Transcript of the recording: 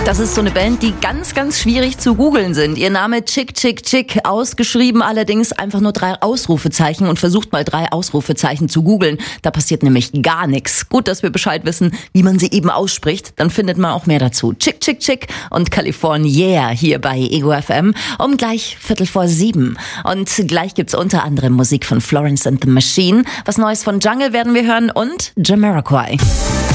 Das ist so eine Band, die ganz, ganz schwierig zu googeln sind. Ihr Name Chick, Chick, Chick, ausgeschrieben allerdings einfach nur 3 Ausrufezeichen und versucht mal 3 Ausrufezeichen zu googeln. Da passiert nämlich gar nichts. Gut, dass wir Bescheid wissen, wie man sie eben ausspricht. Dann findet man auch mehr dazu. Chick, Chick, Chick und California hier bei Ego FM um gleich 6:45. Und gleich gibt's unter anderem Musik von Florence and the Machine. Was Neues von Jungle werden wir hören und Jamiroquai.